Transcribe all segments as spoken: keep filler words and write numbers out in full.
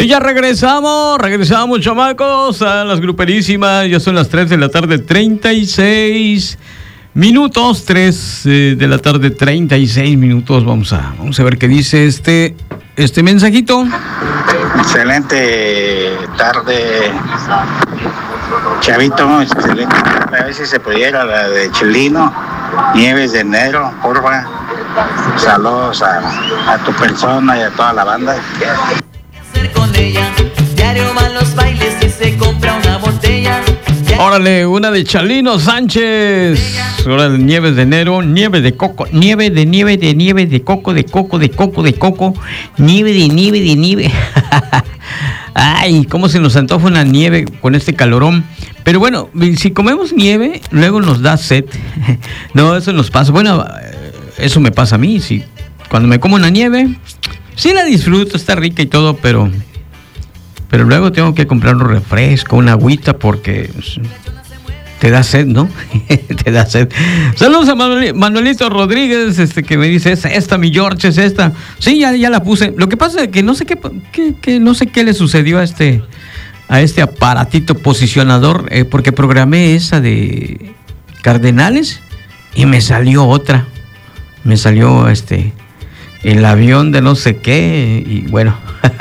Pues ya regresamos, regresamos, chamacos, a las gruperísimas. Ya son las tres de la tarde, treinta y seis minutos. tres eh, de la tarde, treinta y seis minutos. Vamos a, vamos a ver qué dice este, este mensajito. Excelente tarde, Chavito. Excelente tarde. A ver si se pudiera la de Chelino, Nieves de Enero, porfa. Saludos a, a tu persona y a toda la banda. Con ella, diario van los bailes y se compra una botella. Órale, una de Chalino Sánchez. Órale, Nieves de Enero, nieve de coco, nieve de nieve de nieve de coco, de coco, de coco, de coco, nieve de nieve de nieve. Ay, cómo se nos antoja una nieve con este calorón. Pero bueno, si comemos nieve, luego nos da sed. No, eso nos pasa. Bueno, eso me pasa a mí. Si cuando me como una nieve, sí la disfruto, está rica y todo, pero pero luego tengo que comprar un refresco, una agüita, porque te da sed, ¿no? Te da sed. Saludos a Manuel, Manuelito Rodríguez, este que me dice, es esta, mi George, es esta. Sí, ya, ya la puse. Lo que pasa es que no sé qué, qué, qué no sé qué le sucedió a este a este aparatito posicionador, eh, porque programé esa de Cardenales y me salió otra. Me salió este el avión de no sé qué, y bueno.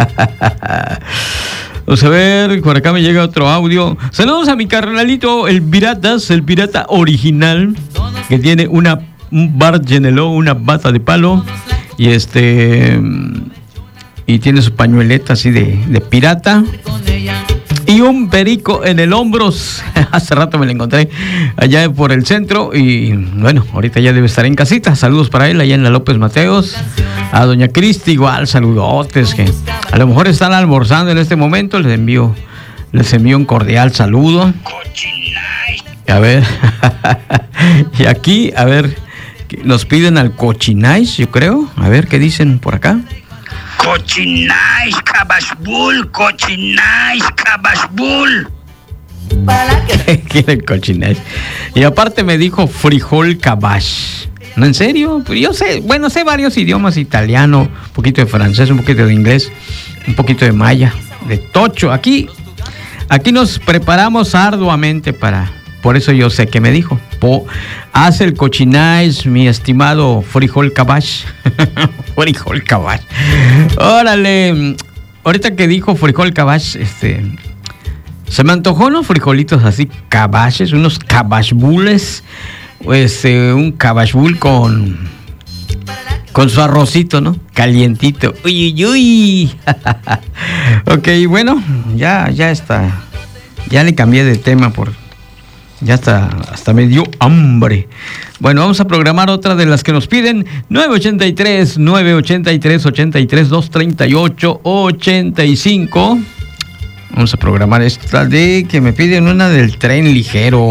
Vamos a ver, por acá me llega otro audio. Saludos a mi carnalito, el Piratas, el pirata original, que tiene una un bar Geneló, una bata de palo, y este y tiene su pañueleta así de, de pirata. Y un perico en el hombro. Hace rato me lo encontré allá por el centro. Y bueno, ahorita ya debe estar en casita. Saludos para él allá en la López Mateos. A doña Cristi igual, saludotes. Que a lo mejor están almorzando en este momento. Les envío, les envío un cordial saludo. A ver. Y aquí, a ver, nos piden al Cochinais, yo creo. A ver qué dicen por acá. Cochinais, cabashbul, cochinais, cabashbul. Quiere el Cochinais. Y aparte me dijo frijol cabash. ¿No, en serio? Pues yo sé, bueno, sé varios idiomas: italiano, un poquito de francés, un poquito de inglés, un poquito de maya, de tocho. Aquí, aquí nos preparamos arduamente para... Por eso yo sé que me dijo. Po, haz el Cochinais, mi estimado frijol cabash. Frijol cabash. Órale. Ahorita que dijo frijol cabash, este, se me antojó unos frijolitos así, cabaches, unos cabashbules. Este, un cabashbul con con su arrocito, ¿no? Calientito. Uy, uy, uy. Ok, bueno, ya, ya está. Ya le cambié de tema por... Ya hasta, hasta me dio hambre. Bueno, vamos a programar otra de las que nos piden. nueve ochenta y tres, nueve ochenta y tres, ochenta y tres, doscientos treinta y ocho, ochenta y cinco. Vamos a programar esta de que me piden una del tren ligero.